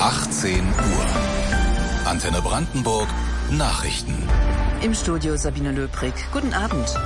18 Uhr. Antenne Brandenburg, Nachrichten. Im Studio Sabine Löbrig. Guten Abend.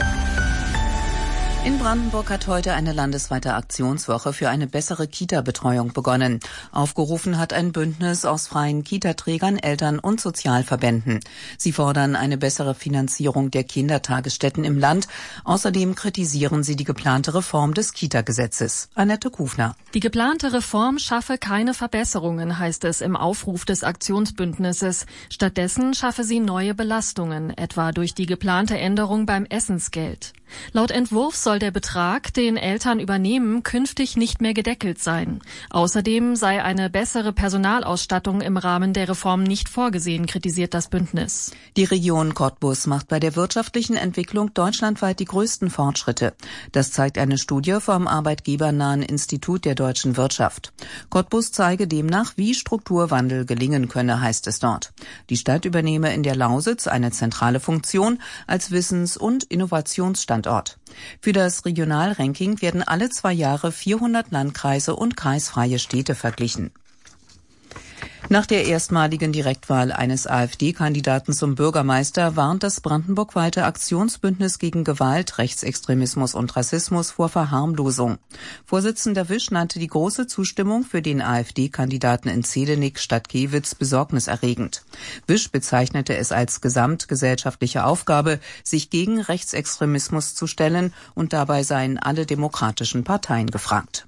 In Brandenburg hat heute eine landesweite Aktionswoche für eine bessere Kita-Betreuung begonnen. Aufgerufen hat ein Bündnis aus freien Kita-Trägern, Eltern und Sozialverbänden. Sie fordern eine bessere Finanzierung der Kindertagesstätten im Land. Außerdem kritisieren sie die geplante Reform des Kita-Gesetzes. Annette Kufner. Die geplante Reform schaffe keine Verbesserungen, heißt es im Aufruf des Aktionsbündnisses. Stattdessen schaffe sie neue Belastungen, etwa durch die geplante Änderung beim Essensgeld. Laut Entwurf soll der Betrag, den Eltern übernehmen, künftig nicht mehr gedeckelt sein. Außerdem sei eine bessere Personalausstattung im Rahmen der Reform nicht vorgesehen, kritisiert das Bündnis. Die Region Cottbus macht bei der wirtschaftlichen Entwicklung deutschlandweit die größten Fortschritte. Das zeigt eine Studie vom arbeitgebernahen Institut der deutschen Wirtschaft. Cottbus zeige demnach, wie Strukturwandel gelingen könne, heißt es dort. Die Stadt übernehme in der Lausitz eine zentrale Funktion als Wissens- und Innovationsstandort. Für das Regionalranking werden alle 2 Jahre 400 Landkreise und kreisfreie Städte verglichen. Nach der erstmaligen Direktwahl eines AfD-Kandidaten zum Bürgermeister warnt das brandenburgweite Aktionsbündnis gegen Gewalt, Rechtsextremismus und Rassismus vor Verharmlosung. Vorsitzender Wisch nannte die große Zustimmung für den AfD-Kandidaten in Zedenick statt Gewitz besorgniserregend. Wisch bezeichnete es als gesamtgesellschaftliche Aufgabe, sich gegen Rechtsextremismus zu stellen, und dabei seien alle demokratischen Parteien gefragt.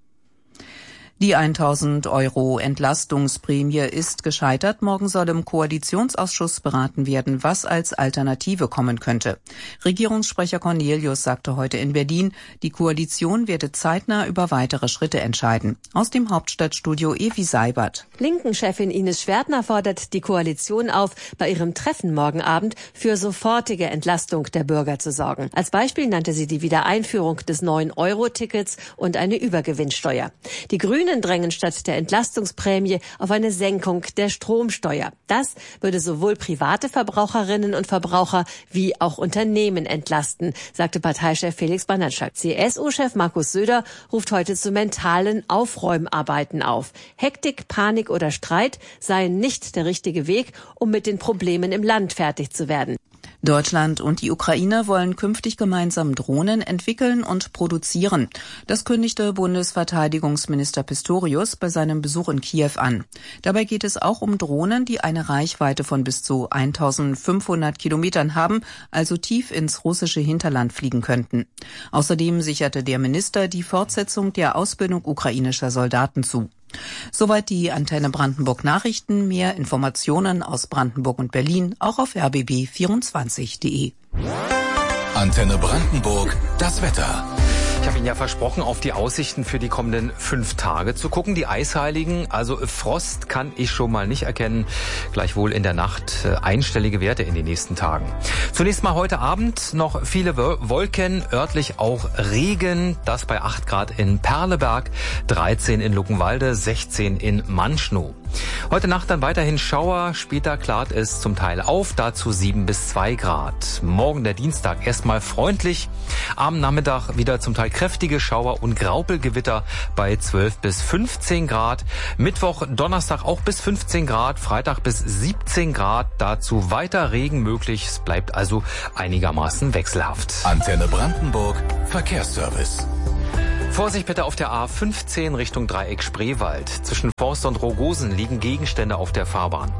Die 1.000 € Entlastungsprämie ist gescheitert. Morgen soll im Koalitionsausschuss beraten werden, was als Alternative kommen könnte. Regierungssprecher Cornelius sagte heute in Berlin, die Koalition werde zeitnah über weitere Schritte entscheiden. Aus dem Hauptstadtstudio Evi Seibert. Linken-Chefin Ines Schwertner fordert die Koalition auf, bei ihrem Treffen morgen Abend für sofortige Entlastung der Bürger zu sorgen. Als Beispiel nannte sie die Wiedereinführung des 9-Euro-Tickets und eine Übergewinnsteuer. Die Grünen drängen statt der Entlastungsprämie auf eine Senkung der Stromsteuer. Das würde sowohl private Verbraucherinnen und Verbraucher wie auch Unternehmen entlasten, sagte Parteichef Felix Banatschak. CSU-Chef Markus Söder ruft heute zu mentalen Aufräumarbeiten auf. Hektik, Panik oder Streit seien nicht der richtige Weg, um mit den Problemen im Land fertig zu werden. Deutschland und die Ukraine wollen künftig gemeinsam Drohnen entwickeln und produzieren. Das kündigte Bundesverteidigungsminister Pistorius bei seinem Besuch in Kiew an. Dabei geht es auch um Drohnen, die eine Reichweite von bis zu 1.500 Kilometern haben, also tief ins russische Hinterland fliegen könnten. Außerdem sicherte der Minister die Fortsetzung der Ausbildung ukrainischer Soldaten zu. Soweit die Antenne Brandenburg Nachrichten. Mehr Informationen aus Brandenburg und Berlin auch auf rbb24.de. Antenne Brandenburg, das Wetter. Ich habe Ihnen ja versprochen, auf die Aussichten für die kommenden 5 Tage zu gucken. Die Eisheiligen, also Frost kann ich schon mal nicht erkennen. Gleichwohl in der Nacht einstellige Werte in den nächsten Tagen. Zunächst mal heute Abend noch viele Wolken, örtlich auch Regen. Das bei 8 Grad in Perleberg, 13 in Luckenwalde, 16 in Manschnow. Heute Nacht dann weiterhin Schauer, später klart es zum Teil auf, dazu 7 bis 2 Grad. Morgen der Dienstag erstmal freundlich, am Nachmittag wieder zum Teil kräftige Schauer und Graupelgewitter bei 12 bis 15 Grad. Mittwoch, Donnerstag auch bis 15 Grad, Freitag bis 17 Grad, dazu weiter Regen möglich. Es bleibt also einigermaßen wechselhaft. Antenne Brandenburg, Verkehrsservice. Vorsicht bitte auf der A15 Richtung Dreieck Spreewald. Zwischen Forst und Rogosen liegen Gegenstände auf der Fahrbahn.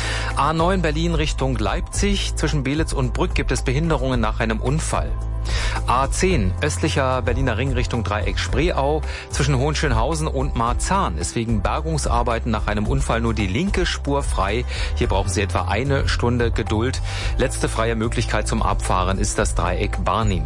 A9 Berlin Richtung Leipzig. Zwischen Belitz und Brück gibt es Behinderungen nach einem Unfall. A10 östlicher Berliner Ring Richtung Dreieck Spreeau. Zwischen Hohenschönhausen und Marzahn ist wegen Bergungsarbeiten nach einem Unfall nur die linke Spur frei. Hier brauchen Sie etwa 1 Stunde Geduld. Letzte freie Möglichkeit zum Abfahren ist das Dreieck Barnim.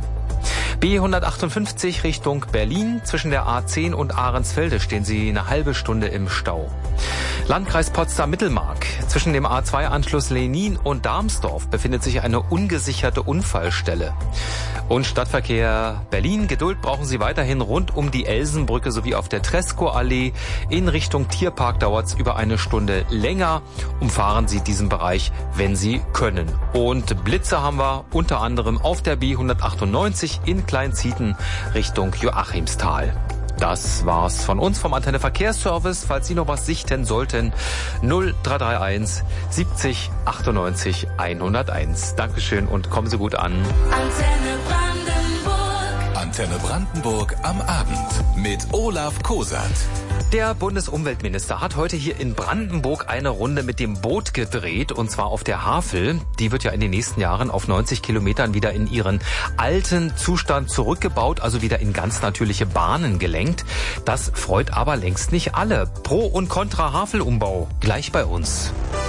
B158 Richtung Berlin. Zwischen der A10 und Ahrensfelde stehen Sie eine halbe Stunde im Stau. Landkreis Potsdam-Mittelmark. Zwischen dem A2-Anschluss Lenin und Darmsdorf befindet sich eine ungesicherte Unfallstelle. Und Stadtverkehr Berlin. Geduld brauchen Sie weiterhin rund um die Elsenbrücke sowie auf der Tresco-Allee. In Richtung Tierpark dauert es über 1 Stunde länger. Umfahren Sie diesen Bereich, wenn Sie können. Und Blitze haben wir unter anderem auf der B198 in Kleinzieten Richtung Joachimsthal. Das war's von uns vom Antenne Verkehrsservice. Falls Sie noch was sichten sollten, 0331 70 98 101. Dankeschön und kommen Sie gut an. Antenne Brandenburg. Antenne Brandenburg am Abend mit Olaf Kosat. Der Bundesumweltminister hat heute hier in Brandenburg eine Runde mit dem Boot gedreht, und zwar auf der Havel. Die wird ja in den nächsten Jahren auf 90 Kilometern wieder in ihren alten Zustand zurückgebaut, also wieder in ganz natürliche Bahnen gelenkt. Das freut aber längst nicht alle. Pro und Contra Havelumbau gleich bei uns.